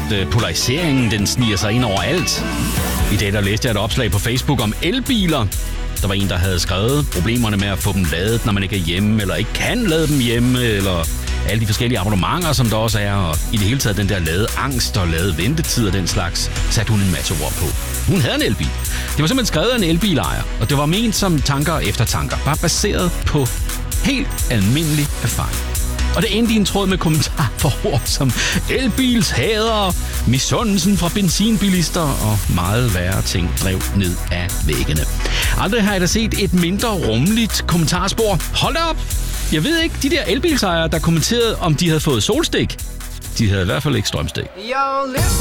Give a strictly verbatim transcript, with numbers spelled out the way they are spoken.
at polariseringen den sniger sig ind over alt. I dag der læste jeg et opslag på Facebook om elbiler. Der var en, der havde skrevet problemerne med at få dem ladet, når man ikke er hjemme, eller ikke kan lade dem hjemme, eller alle de forskellige abonnementer, som der også er, og i det hele taget den der lade angst og lade ventetid og den slags, satte hun en masse ord på. Hun havde en elbil. Det var simpelthen skrevet af en elbilejer, og det var ment som tanker efter tanker, bare baseret på helt almindelig erfaring. Og det endte i en tråd med kommentarer for ord som elbilshader, misundelsen fra benzinbilister og meget værre ting drev ned af væggene. Aldrig har jeg da set et mindre rummeligt kommentarspor. Hold da op! Jeg ved ikke, de der elbilsejere, der kommenterede, om de havde fået solstik. De havde i hvert fald ikke strømstik.